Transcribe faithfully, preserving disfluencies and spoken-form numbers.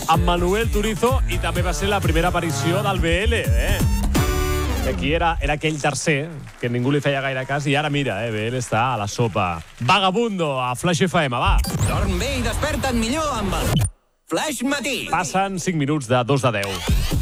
amb Manuel Turizo, i també va ser la primera aparició del B L, eh? I aquí era, era aquell tercer, que ningú li feia gaire cas, i ara mira, eh, B L està a la sopa. Vagabundo, a Flash F M, va. Dorm bé i desperta't millor amb el Flash Matí. Passen cinc minuts de dos de deu.